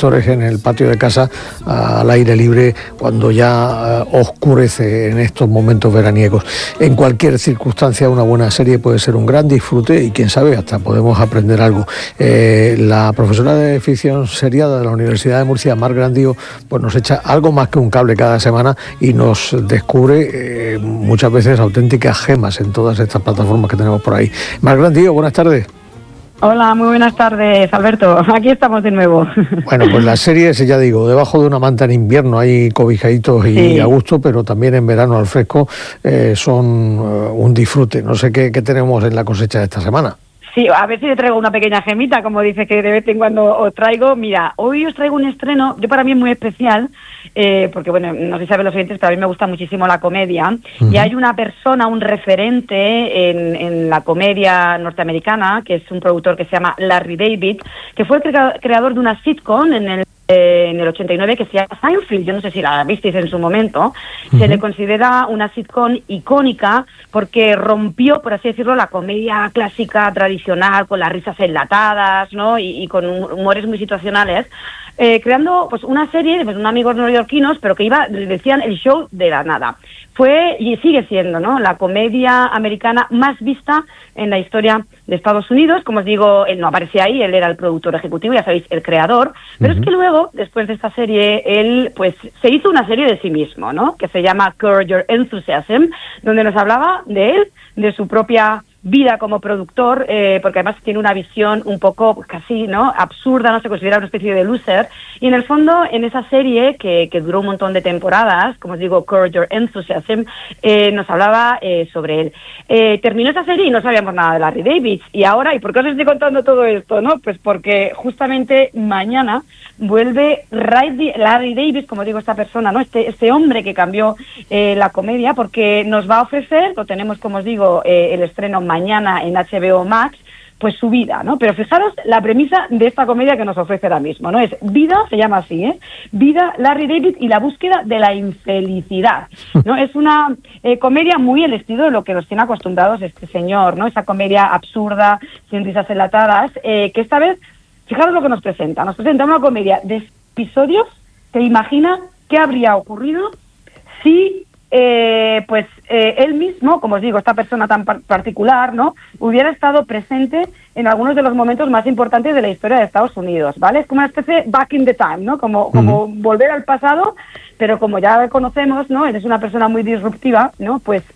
reflectores en el patio de casa al aire libre cuando ya oscurece en estos momentos veraniegos. En cualquier circunstancia, una buena serie puede ser un gran disfrute y quién sabe, hasta podemos aprender algo. La profesora de ficción seriada de la Universidad de Murcia, Mar Grandío, pues nos echa algo más que un cable cada semana y nos descubre muchas veces auténticas gemas en todas estas plataformas que tenemos por ahí. Mar Grandío, buenas tardes. Hola, muy buenas tardes, Alberto. Aquí estamos de nuevo. Bueno, pues las series, ya digo, debajo de una manta en invierno, ahí cobijaditos y sí, a gusto, pero también en verano al fresco, son un disfrute. No sé qué tenemos en la cosecha de esta semana. Sí, a ver si te traigo una pequeña gemita, como dices que de vez en cuando os traigo. Mira, hoy os traigo un estreno, yo para mí es muy especial, porque bueno, no sé si saben los oyentes, pero a mí me gusta muchísimo la comedia, y hay una persona, un referente en la comedia norteamericana, que es un productor que se llama Larry David, que fue el creador de una sitcom en el 89 que se llama Seinfeld. Yo no sé si la visteis en su momento. Se le considera una sitcom icónica porque rompió, por así decirlo, la comedia clásica tradicional con las risas enlatadas, ¿no? y con humores muy situacionales, creando pues una serie de unos amigos neoyorquinos, pero que decían el show de la nada. Fue y sigue siendo, ¿no?, la comedia americana más vista en la historia de Estados Unidos. Como os digo, él no aparecía ahí, él era el productor ejecutivo, ya sabéis, el creador, pero es que luego, después de esta serie, él pues se hizo una serie de sí mismo, ¿no?, que se llama Curb Your Enthusiasm, donde nos hablaba de él, de su propia vida como productor, porque además tiene una visión un poco casi, ¿no?, absurda, no se considera una especie de loser, y en el fondo en esa serie que duró un montón de temporadas, como os digo, Curb Your Enthusiasm, nos hablaba sobre él. Terminó esa serie y no sabíamos nada de Larry David, y ahora, ¿y por qué os estoy contando todo esto, no? Pues porque justamente mañana vuelve Larry David, como digo, esta persona, ¿no?, este hombre que cambió la comedia, porque nos va a ofrecer, lo tenemos, como os digo, el estreno mañana en HBO Max, pues su vida, ¿no? Pero fijaros la premisa de esta comedia que nos ofrece ahora mismo, ¿no? Es Vida, se llama así, Vida, Larry David y la búsqueda de la infelicidad, ¿no? Es una comedia muy al estilo de lo que nos tiene acostumbrados este señor, ¿no? Esa comedia absurda, sin risas enlatadas, que esta vez, fijaros lo que nos presenta. Nos presenta una comedia de episodios que imagina qué habría ocurrido si él mismo, como os digo, esta persona tan particular, ¿no?, hubiera estado presente en algunos de los momentos más importantes de la historia de Estados Unidos, ¿vale? Es como una especie de back in the time, ¿no? Como volver al pasado, pero como ya conocemos, ¿no?, él es una persona muy disruptiva, ¿no? Pues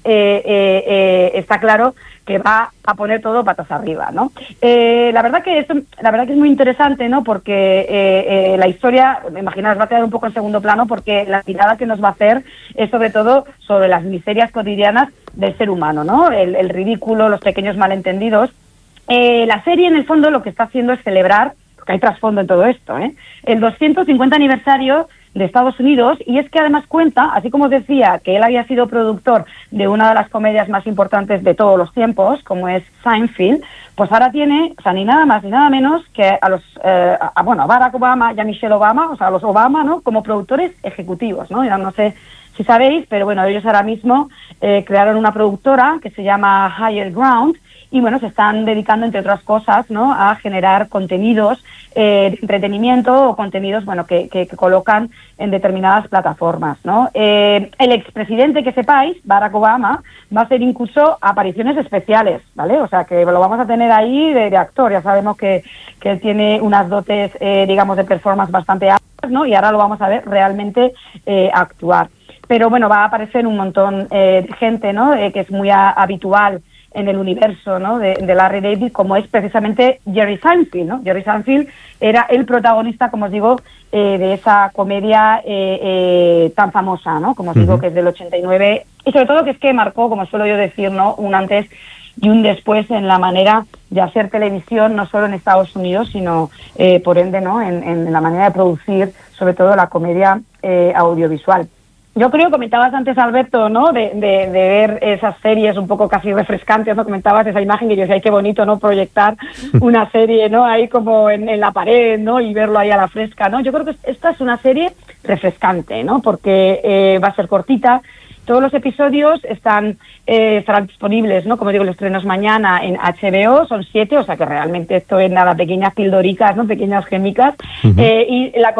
está claro que va a poner todo patas arriba, ¿no? La verdad que es muy interesante, ¿no?, porque la historia, imaginaos, va a quedar un poco en segundo plano, porque la mirada que nos va a hacer es sobre todo sobre las miserias cotidianas del ser humano, ¿no? El ridículo, los pequeños malentendidos. La serie, en el fondo, lo que está haciendo es celebrar, porque hay trasfondo en todo esto, el 250 aniversario de Estados Unidos, y es que además cuenta, así como os decía, que él había sido productor de una de las comedias más importantes de todos los tiempos, como es Seinfeld, pues ahora tiene, o sea, ni nada más ni nada menos que a Barack Obama y a Michelle Obama, o sea, a los Obama, ¿no?, como productores ejecutivos, ¿no? Ya no sé si sabéis, pero bueno, ellos ahora mismo crearon una productora que se llama Higher Ground, y bueno, se están dedicando, entre otras cosas, ¿no?, a generar contenidos de entretenimiento o contenidos, bueno, que colocan en determinadas plataformas, ¿no? El expresidente, que sepáis, Barack Obama, va a hacer incluso apariciones especiales, ¿vale? O sea, que lo vamos a tener ahí de actor. Ya sabemos que él tiene unas dotes, digamos, de performance bastante altas, ¿no? Y ahora lo vamos a ver realmente actuar. Pero bueno, va a aparecer un montón de gente, ¿no?, que es muy habitual en el universo, ¿no?, de Larry David, como es precisamente Jerry Seinfeld, ¿no? Jerry Seinfeld era el protagonista, como os digo, de esa comedia tan famosa, ¿no?, como os digo, que es del 89, y sobre todo que es que marcó, como suelo yo decir, ¿no?, un antes y un después en la manera de hacer televisión, no solo en Estados Unidos, sino por ende, ¿no?, en la manera de producir, sobre todo la comedia audiovisual. Yo creo, comentabas antes, Alberto, ¿no?, de ver esas series un poco casi refrescantes, ¿no? Comentabas esa imagen que yo decía, ay, qué bonito, ¿no?, proyectar una serie, ¿no?, ahí como en la pared, ¿no?, y verlo ahí a la fresca, ¿no? Yo creo que esta es una serie refrescante, ¿no?, porque va a ser cortita. Todos los episodios estarán disponibles, ¿no? Como digo, el estreno es mañana en HBO, son 7, o sea que realmente esto es nada, pequeñas pildoricas, ¿no?, pequeñas gemicas. Y la